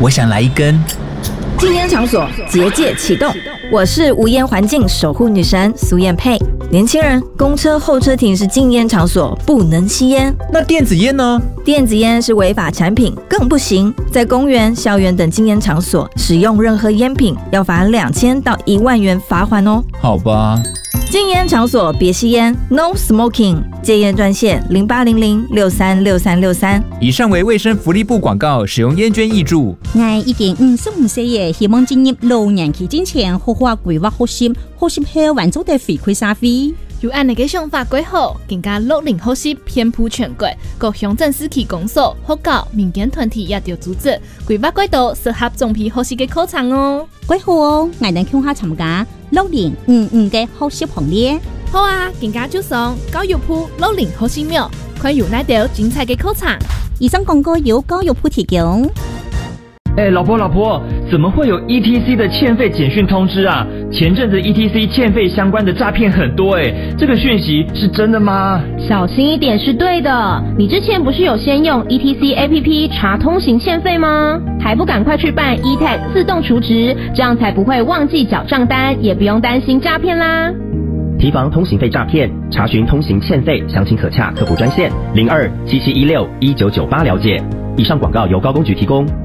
我想来一根。 禁烟场所结界启动，我是无烟环境守护女神苏燕佩。年轻人，公车候车亭是禁烟场所，不能吸烟。 那电子烟呢？ 电子烟是违法产品，更不行。在公园、校园等禁烟场所使用任何烟品，要罚2000到1万元罚款哦。 好吧。 禁烟场所别吸烟 ，No Smoking。戒烟专线0800636363。 以上为卫生福利部广告，使用烟捐挹注。 我已经55岁耶，希望进入老年期之前，好好规划学习，学习后完做的回馈社会。 有按你嘅想法规划，更加60学习遍布全国，各乡镇市区公所、学校、民间团体也要组织规划轨道，适合总批学习嘅课程哦。 规划哦，我能向下参加6055嘅学习行列。 好啊，更加就上教育部60学习庙，看有哪条精彩嘅课程。 以上广告由教育部提供。 老婆，怎么会有 ETC 的欠费简讯通知啊？前阵子 ETC 欠费相关的诈骗很多这个讯息是真的吗？ 小心一点是对的。你之前不是有先用 ETC APP 查通行欠费吗？还不赶快去办 eTag 自动储值，这样才不会忘记缴账单，也不用担心诈骗啦。 提防通行费诈骗，查询通行欠费，详情可洽客服专线0277161998了解。以上广告由高公局提供。